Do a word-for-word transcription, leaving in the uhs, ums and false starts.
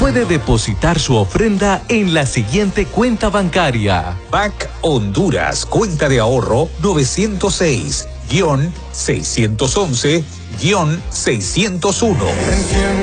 puede depositar su ofrenda en la siguiente cuenta bancaria. B A C Honduras, cuenta de ahorro novecientos seis, seiscientos once, seiscientos uno.